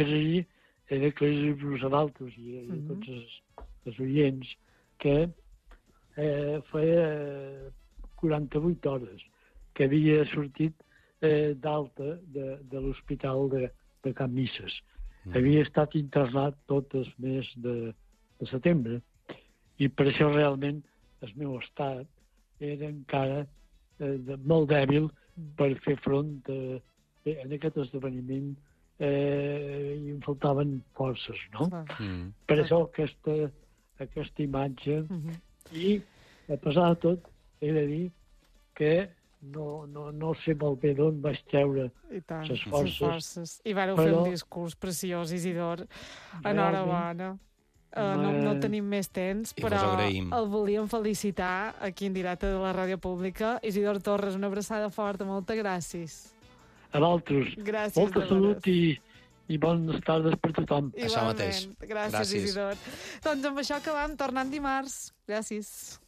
agrair era aclarir-vos a vosaltres i a tots els oients que feia 48 hores que havia sortit d'alta de l'hospital de Can Misses. Havia estat internat tot el mes de setembre i per això realment el meu estat era encara molt dèbil per fer front en aquest esdeveniment i em faltaven forces, no? Per això aquesta imatge i a pesar de tot he de dir que no sé molt bé d'on vaig treure les forces. I vareu fer un discurs preciós, Isidor. Enhorabona. No tenim més temps, però el volíem felicitar aquí en directe de la Ràdio Pública. Isidor Torres, una abraçada forta, moltes gràcies. A vosaltres. Gràcies. Molta salut i bones tardes per tothom. Igualment. Gràcies, Isidor. Doncs amb això acabam, tornant dimarts. Gràcies.